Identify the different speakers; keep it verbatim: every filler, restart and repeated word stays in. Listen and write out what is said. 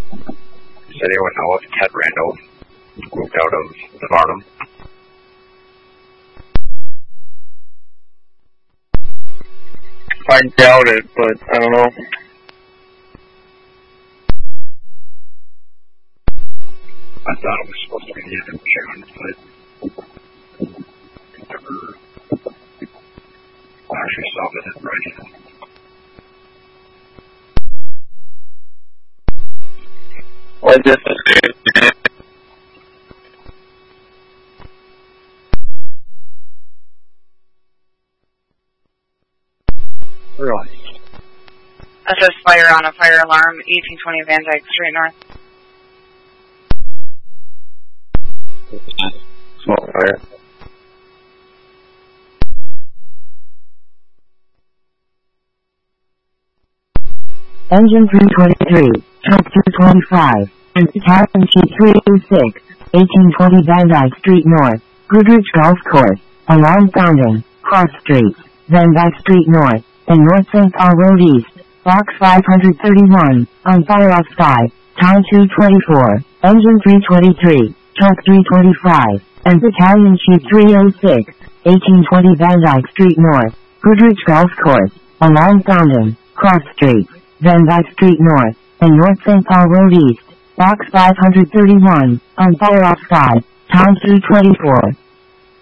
Speaker 1: Does anyone know if Ted Randolph moved out of the Varnum?
Speaker 2: I doubt it, but I don't know.
Speaker 1: I thought it was supposed to be the end of June, but never actually saw it right.
Speaker 2: Well, this is
Speaker 1: Really?
Speaker 3: That says fire on a fire alarm, eighteen twenty Van Dyke Street North.
Speaker 2: smoke fire.
Speaker 4: Engine three twenty-three, truck two twenty-five, and Captain Sheet three oh six, eighteen twenty Van Dyke Street North, Goodrich Golf Course, alarm sounding, cross streets, Van Dyke Street North, and North Saint Paul Road East, box five thirty-one, on fire off five, time two twenty-four, engine three twenty-three, truck three twenty-five, and Battalion Chief three oh six, eighteen twenty Van Dyke Street North, Goodrich Golf Course, alarm sounding, cross streets, Van Dyke Street North, and North Saint Paul Road East, box five thirty-one, on fire off five, time two twenty-four.